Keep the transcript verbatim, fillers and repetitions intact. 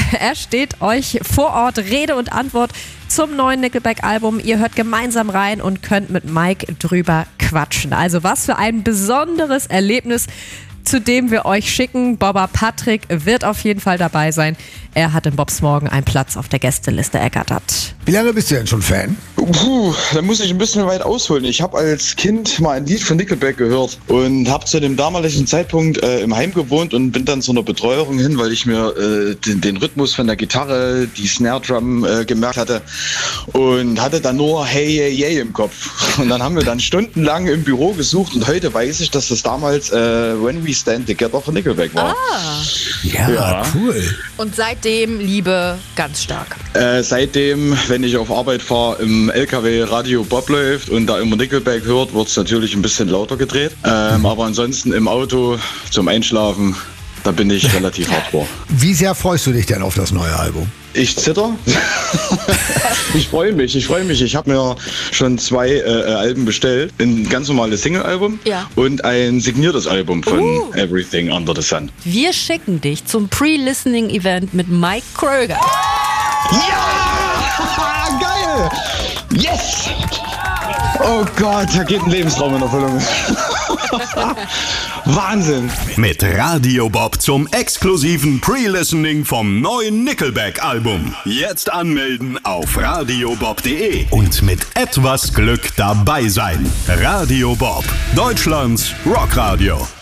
Er steht euch vor Ort Rede und Antwort zum neuen Nickelback-Album. Ihr hört gemeinsam rein und könnt mit Mike drüber quatschen. Also was für ein besonderes Erlebnis, zu dem wir euch schicken. Bobber Patrick wird auf jeden Fall dabei sein. Er hat in Bobs Morgen einen Platz auf der Gästeliste ergattert. Wie lange bist du denn schon Fan? Puh, da muss ich ein bisschen weit ausholen. Ich habe als Kind mal ein Lied von Nickelback gehört und habe zu dem damaligen Zeitpunkt äh, im Heim gewohnt und bin dann zu einer Betreuerin hin, weil ich mir äh, den, den Rhythmus von der Gitarre, die Snare Drum äh, gemerkt hatte und hatte dann nur Hey, Hey, Hey im Kopf. Und dann haben wir dann stundenlang im Büro gesucht und heute weiß ich, dass das damals äh, When We Stand Together von Nickelback war. Ah. Ja, Ja. cool. Und seitdem Liebe ganz stark. Äh, seitdem, wenn ich auf Arbeit fahre, im L K W Radio Bob läuft und da immer Nickelback hört, wird es natürlich ein bisschen lauter gedreht. Ähm, aber ansonsten im Auto zum Einschlafen, da bin ich relativ hardcore. Wie sehr freust du dich denn auf das neue Album? Ich zitter. Ich freue mich, ich freue mich. Ich habe mir schon zwei äh, Alben bestellt. Ein ganz normales Single-Album Ja. und ein signiertes Album von Uh. Everything Under the Sun. Wir schicken dich zum Pre-Listening-Event mit Mike Kröger. Ja! Geil! Yes! Oh Gott, da geht ein Lebensraum in Erfüllung. Wahnsinn! Mit Radio Bob zum exklusiven Pre-Listening vom neuen Nickelback-Album. Jetzt anmelden auf radiobob punkt de und mit etwas Glück dabei sein. Radio Bob, Deutschlands Rockradio.